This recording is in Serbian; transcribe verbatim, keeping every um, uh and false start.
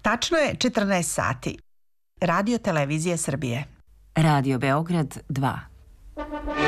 Tačno je četrnaest sati. Radio Televizije Srbije. Radio Beograd dva.